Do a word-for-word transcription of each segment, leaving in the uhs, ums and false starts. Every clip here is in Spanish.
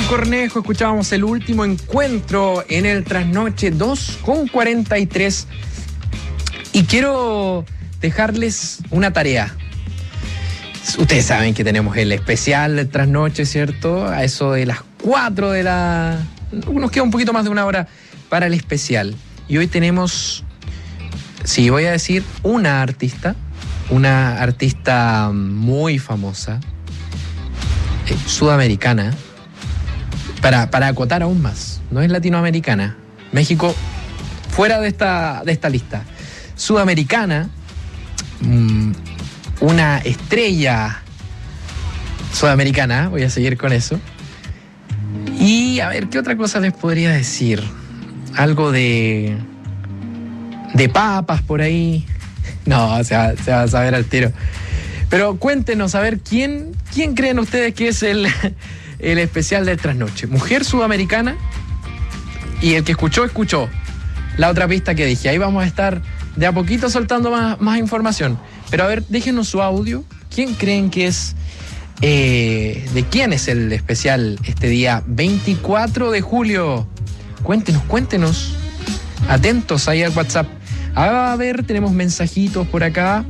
Cornejo escuchábamos el último encuentro en el Trasnoche, dos con cuarenta y tres. Y quiero dejarles una tarea. Ustedes saben que tenemos el especial del Trasnoche, ¿cierto? A eso de las cuatro de la... Nos queda un poquito más de una hora para el especial. Y hoy tenemos, sí, voy a decir, una artista, una artista muy famosa, eh, sudamericana, para, para acotar aún más, no es latinoamericana. México fuera de esta, de esta lista. Sudamericana, mmm, una estrella sudamericana, voy a seguir con eso. Y a ver, ¿qué otra cosa les podría decir? Algo de... de papas por ahí. No, se va, se va a saber al tiro. Pero cuéntenos, a ver, ¿quién, quién creen ustedes que es el, el especial del Trasnoche? Mujer sudamericana. Y el que escuchó, escuchó la otra pista que dije. Ahí vamos a estar de a poquito soltando más, más información. Pero a ver, déjenos su audio. ¿Quién creen que es... Eh, ¿de quién es el especial este día veinticuatro de julio? Cuéntenos, cuéntenos. Atentos ahí al WhatsApp. A ver, tenemos mensajitos por acá.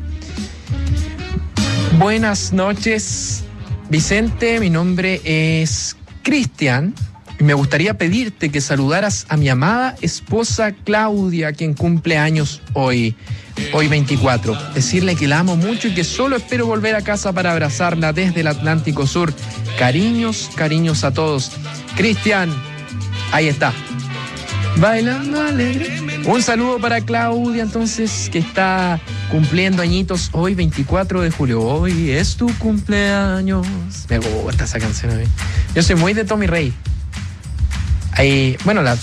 Buenas noches, Vicente. Mi nombre es Cristian. Me gustaría pedirte que saludaras a mi amada esposa Claudia, quien cumple años hoy. Hoy veinticuatro. Decirle que la amo mucho y que solo espero volver a casa para abrazarla desde el Atlántico Sur. Cariños, cariños a todos. Cristian, ahí está. Bailando alegre. Un saludo para Claudia, entonces, que está cumpliendo añitos hoy, veinticuatro de julio. Hoy es tu cumpleaños. Me gusta esa canción a mí. Yo soy muy de Tommy Rey. Ahí, bueno, la